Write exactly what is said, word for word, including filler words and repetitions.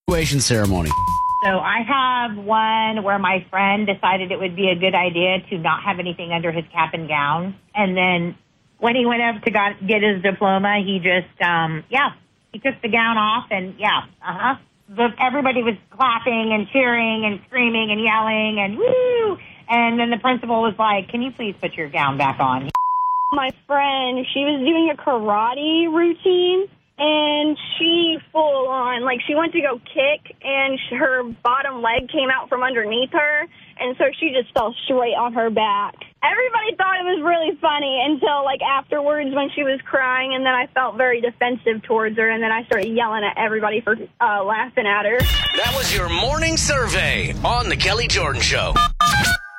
graduation ceremony. So I have one where my friend decided it would be a good idea to not have anything under his cap and gown. And then when he went up to got, get his diploma, he just, um, yeah, he took the gown off and, yeah, uh-huh. But everybody was clapping and cheering and screaming and yelling and woo. And then the principal was like, can you please put your gown back on? My friend, she was doing a karate routine, and she full on, like, she went to go kick, and her bottom leg came out from underneath her, and so she just fell straight on her back. Everybody thought it was really funny until, like, afterwards when she was crying, and then I felt very defensive towards her, and then I started yelling at everybody for uh, laughing at her. That was your morning survey on The Kelly Jordan Show.